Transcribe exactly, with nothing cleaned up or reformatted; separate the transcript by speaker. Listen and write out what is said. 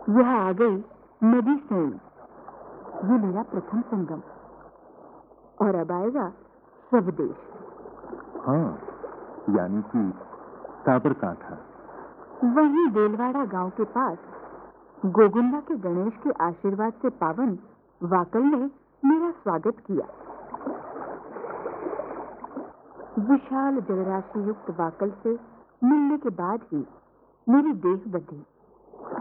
Speaker 1: यह आ गई नदी सोई, ये मेरा प्रथम संगम, और अब आएगा स्वदेश।
Speaker 2: हाँ, यानी कि साबरकांठा।
Speaker 1: वहीं देलवाड़ा गांव के पास गोगुंडा के गणेश के आशीर्वाद से पावन वाकल ने मेरा स्वागत किया। विशाल जलराशि युक्त वाकल से मिलने के बाद ही मेरी देह बंधी।